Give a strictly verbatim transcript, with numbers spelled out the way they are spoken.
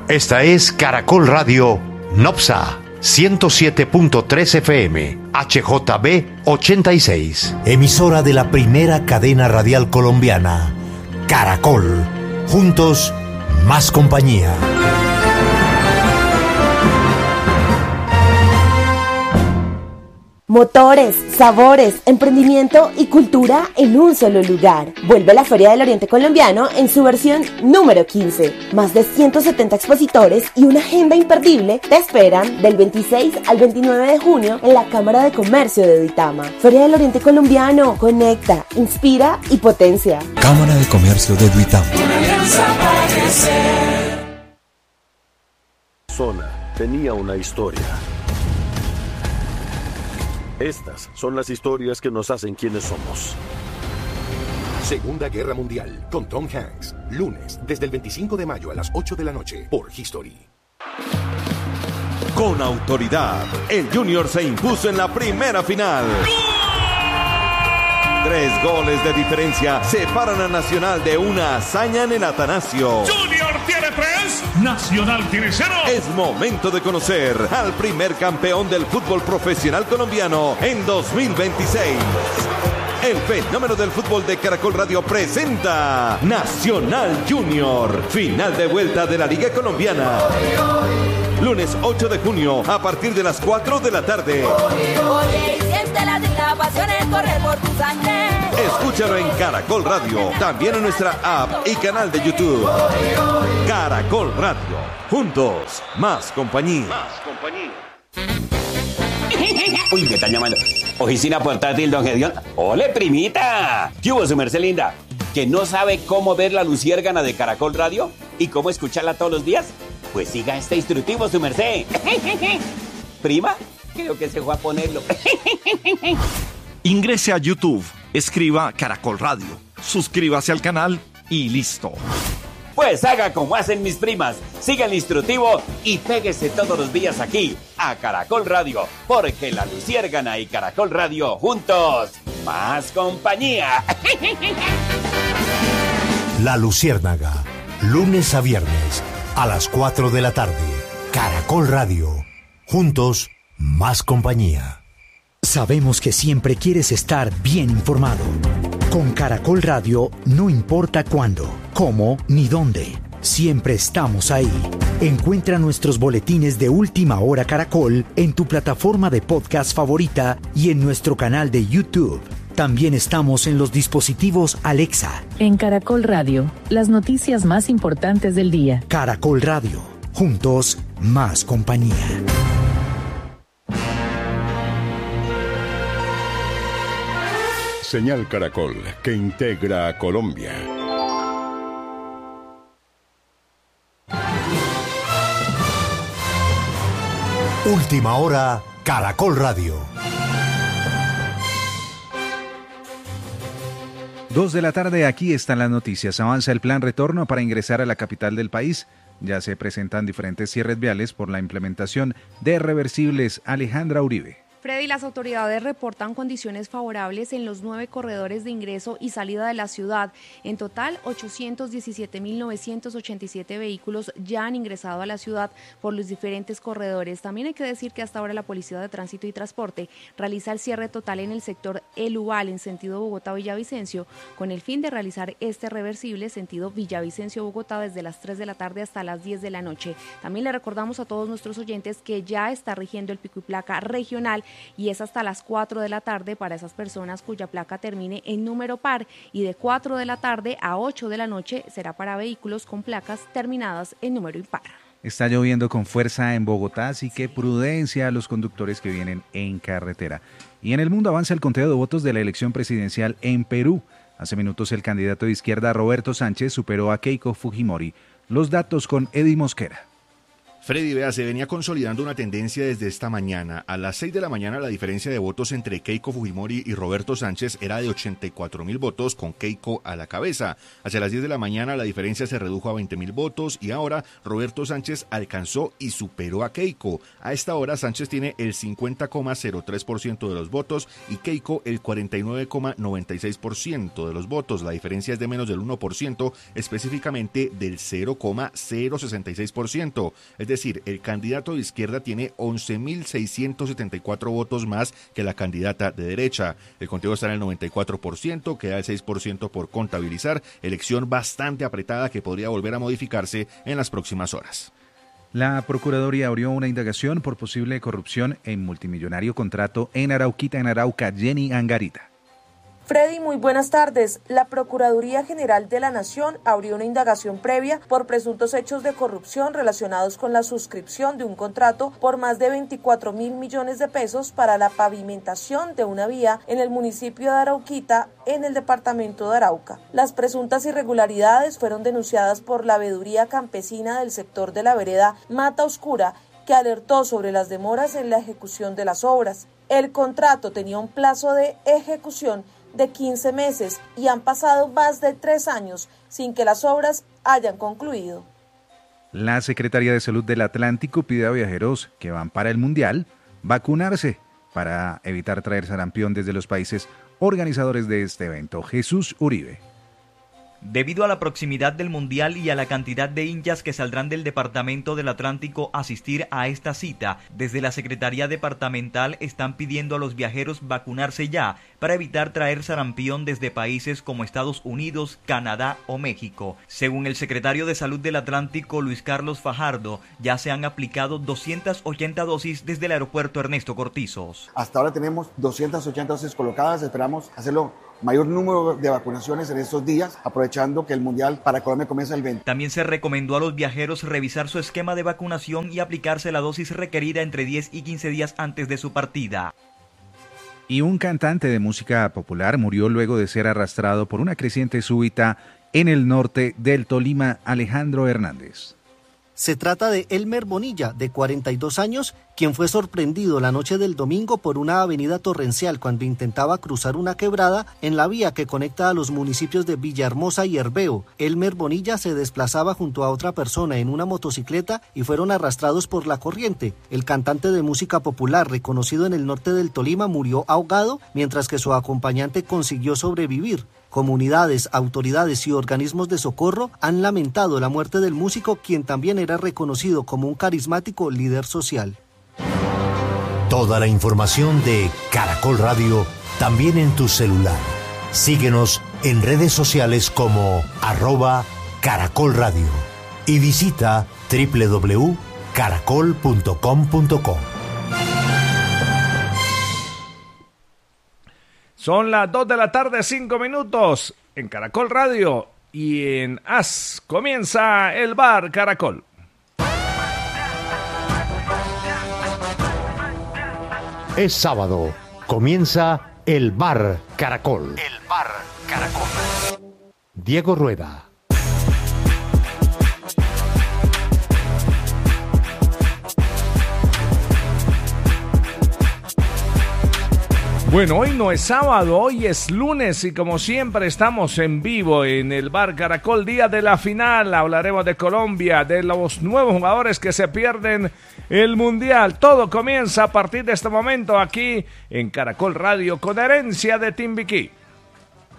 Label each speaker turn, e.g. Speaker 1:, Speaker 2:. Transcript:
Speaker 1: Esta es Caracol Radio Nopsa ciento siete punto tres F M, H J B ochenta y seis.
Speaker 2: Emisora de la primera cadena radial colombiana, Caracol. Juntos, más compañía.
Speaker 3: Motores, sabores, emprendimiento y cultura en un solo lugar. Vuelve la Feria del Oriente Colombiano en su versión número quince. Más de ciento setenta expositores y una agenda imperdible te esperan del veintiséis al veintinueve de junio en la Cámara de Comercio de Duitama. Feria del Oriente Colombiano, conecta, inspira y potencia.
Speaker 4: Cámara de Comercio de Duitama.
Speaker 5: Una alianza para crecer.
Speaker 6: Zona tenía una historia. Estas son las historias que nos hacen quienes somos.
Speaker 7: Segunda Guerra Mundial, con Tom Hanks. Lunes, desde el veinticinco de mayo a las ocho de la noche, por History.
Speaker 8: Con autoridad, el Junior se impuso en la primera final. Tres goles de diferencia separan a Nacional de una hazaña en el Atanasio.
Speaker 9: Junior tiene tres, Nacional tiene cero.
Speaker 8: Es momento de conocer al primer campeón del fútbol profesional colombiano en dos mil veintiséis. El fenómeno del fútbol de Caracol Radio presenta Nacional Junior, final de vuelta de la Liga Colombiana. Lunes ocho de junio a partir de las cuatro de la tarde. Escúchalo en Caracol Radio, también en nuestra app y canal de YouTube. Caracol Radio, juntos, más compañía. Más compañía.
Speaker 10: Uy, me están llamando. Oficina portátil, don Gedeón. ¡Ole, primita! ¿Qué hubo, su merced linda? ¿Que no sabe cómo ver la luciérgana de Caracol Radio y cómo escucharla todos los días? Pues siga este instructivo, su merced. ¿Prima? Creo que se fue a ponerlo.
Speaker 9: Ingrese a YouTube, escriba Caracol Radio, suscríbase al canal y listo.
Speaker 10: Pues haga como hacen mis primas, siga el instructivo y péguese todos los días aquí, a Caracol Radio, porque la luciérgana y Caracol Radio juntos, más compañía.
Speaker 2: La Luciérnaga, lunes a viernes, a las cuatro de la tarde. Caracol Radio, juntos, más compañía.
Speaker 11: Sabemos que siempre quieres estar bien informado. Con Caracol Radio no importa cuándo, cómo ni dónde. Siempre estamos ahí. Encuentra nuestros boletines de Última Hora Caracol en tu plataforma de podcast favorita y en nuestro canal de YouTube. También estamos en los dispositivos Alexa.
Speaker 12: En Caracol Radio, las noticias más importantes del día.
Speaker 11: Caracol Radio, juntos, más compañía.
Speaker 13: Señal Caracol, que integra a Colombia.
Speaker 2: Última Hora, Caracol Radio.
Speaker 14: Dos de la tarde, aquí están las noticias. Avanza el plan retorno para ingresar a la capital del país. Ya se presentan diferentes cierres viales por la implementación de reversibles. Alejandra Uribe.
Speaker 15: Freddy, las autoridades reportan condiciones favorables en los nueve corredores de ingreso y salida de la ciudad. En total, ochocientos diecisiete mil novecientos ochenta y siete vehículos ya han ingresado a la ciudad por los diferentes corredores. También hay que decir que hasta ahora la Policía de Tránsito y Transporte realiza el cierre total en el sector El Ubal, en sentido Bogotá-Villavicencio, con el fin de realizar este reversible sentido Villavicencio-Bogotá desde las tres de la tarde hasta las diez de la noche. También le recordamos a todos nuestros oyentes que ya está rigiendo el pico y placa regional, y es hasta las cuatro de la tarde para esas personas cuya placa termine en número par, y de cuatro de la tarde a ocho de la noche será para vehículos con placas terminadas en número impar.
Speaker 14: Está lloviendo con fuerza en Bogotá, así que prudencia a los conductores que vienen en carretera. Y en el mundo avanza el conteo de votos de la elección presidencial en Perú. Hace minutos el candidato de izquierda Roberto Sánchez superó a Keiko Fujimori. Los datos con Eddie Mosquera.
Speaker 16: Freddy, vea, se venía consolidando una tendencia desde esta mañana. A las seis de la mañana la diferencia de votos entre Keiko Fujimori y Roberto Sánchez era de ochenta y cuatro mil votos, con Keiko a la cabeza. Hacia las diez de la mañana la diferencia se redujo a veinte mil votos y ahora Roberto Sánchez alcanzó y superó a Keiko. A esta hora Sánchez tiene el cincuenta coma cero tres por ciento de los votos y Keiko el cuarenta y nueve coma noventa y seis por ciento de los votos. La diferencia es de menos del uno por ciento, específicamente del cero coma cero sesenta y seis por ciento. Es decir, el candidato de izquierda tiene once mil seiscientos setenta y cuatro votos más que la candidata de derecha. El conteo está en el noventa y cuatro por ciento, queda el seis por ciento por contabilizar. Elección bastante apretada que podría volver a modificarse en las próximas horas.
Speaker 14: La Procuraduría abrió una indagación por posible corrupción en multimillonario contrato en Arauquita, en Arauca. Jenny Angarita.
Speaker 17: Freddy, muy buenas tardes. La Procuraduría General de la Nación abrió una indagación previa por presuntos hechos de corrupción relacionados con la suscripción de un contrato por más de veinticuatro mil millones de pesos para la pavimentación de una vía en el municipio de Arauquita, en el departamento de Arauca. Las presuntas irregularidades fueron denunciadas por la veeduría campesina del sector de la vereda Mata Oscura, que alertó sobre las demoras en la ejecución de las obras. El contrato tenía un plazo de ejecución de quince meses y han pasado más de tres años sin que las obras hayan concluido.
Speaker 14: La Secretaría de Salud del Atlántico pide a viajeros que van para el Mundial vacunarse para evitar traer sarampión desde los países organizadores de este evento. Jesús Uribe.
Speaker 18: Debido a la proximidad del Mundial y a la cantidad de hinchas que saldrán del Departamento del Atlántico a asistir a esta cita, desde la Secretaría Departamental están pidiendo a los viajeros vacunarse ya para evitar traer sarampión desde países como Estados Unidos, Canadá o México. Según el secretario de Salud del Atlántico, Luis Carlos Fajardo, ya se han aplicado doscientas ochenta dosis desde el aeropuerto Ernesto Cortizos.
Speaker 19: Hasta ahora tenemos doscientas ochenta dosis colocadas, esperamos hacerlo mayor número de vacunaciones en estos días, aprovechando que el Mundial para Colombia comienza el veinte.
Speaker 18: También se recomendó a los viajeros revisar su esquema de vacunación y aplicarse la dosis requerida entre diez y quince días antes de su partida.
Speaker 14: Y un cantante de música popular murió luego de ser arrastrado por una creciente súbita en el norte del Tolima. Alejandro Hernández.
Speaker 20: Se trata de Elmer Bonilla, de cuarenta y dos años, quien fue sorprendido la noche del domingo por una avenida torrencial cuando intentaba cruzar una quebrada en la vía que conecta a los municipios de Villahermosa y Herveo. Elmer Bonilla se desplazaba junto a otra persona en una motocicleta y fueron arrastrados por la corriente. El cantante de música popular, reconocido en el norte del Tolima, murió ahogado, mientras que su acompañante consiguió sobrevivir. Comunidades, autoridades y organismos de socorro han lamentado la muerte del músico, quien también era reconocido como un carismático líder social.
Speaker 2: Toda la información de Caracol Radio también en tu celular. Síguenos en redes sociales como arroba Caracol Radio y visita doble u doble u doble u punto caracol punto com punto co.
Speaker 21: Son las dos de la tarde, cinco minutos, en Caracol Radio y en A S. Comienza el Bar Caracol.
Speaker 1: Es sábado, comienza el Bar Caracol.
Speaker 2: El Bar Caracol.
Speaker 1: Diego Rueda.
Speaker 21: Bueno, hoy no es sábado, hoy es lunes y como siempre estamos en vivo en el Bar Caracol, día de la final. Hablaremos de Colombia, de los nuevos jugadores que se pierden el Mundial. Todo comienza a partir de este momento aquí en Caracol Radio con herencia de Timbiquí.